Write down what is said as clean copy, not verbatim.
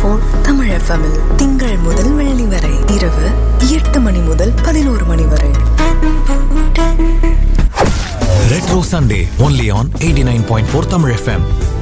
89.4 தமிழ் எஃப்எம்மில் திங்கள் முதல் வெள்ளி வரை இரவு 8 மணி முதல் 11 மணி வரை. Retro Sunday only on 89.4 Tamil FM.